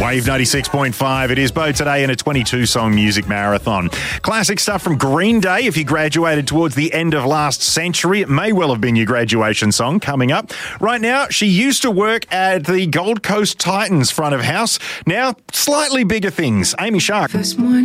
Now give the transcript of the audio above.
Wave 96.5. It is Bo today in a 22-song music marathon. Classic stuff from Green Day. If you graduated towards the end of last century, it may well have been your graduation song coming up. Right now, she used to work at the Gold Coast Titans front of house. Now, slightly bigger things. Amy Shark.